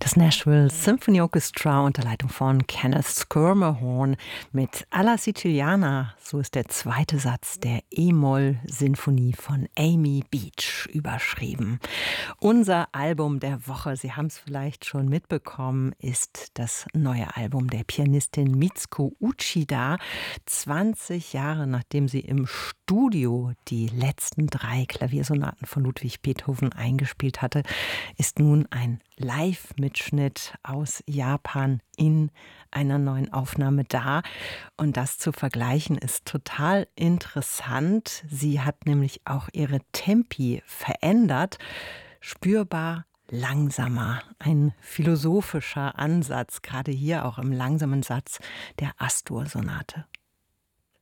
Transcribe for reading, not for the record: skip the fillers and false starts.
Das Nashville Symphony Orchestra unter Leitung von Kenneth Schermerhorn mit Alla Siciliana, so ist der zweite Satz der E-Moll-Sinfonie von Amy Beach überschrieben. Unser Album der Woche, Sie haben es vielleicht schon mitbekommen, ist das neue Album der Pianistin Mitsuko Uchida. 20 Jahre nachdem sie im Studio die letzten 3 Klaviersonaten von Ludwig Beethoven eingespielt hatte, ist nun ein Live-Mitschnitt aus Japan in einer neuen Aufnahme da. Und das zu vergleichen ist total interessant. Sie hat nämlich auch ihre Tempi verändert, spürbar langsamer. Ein philosophischer Ansatz, gerade hier auch im langsamen Satz der Astor-Sonate.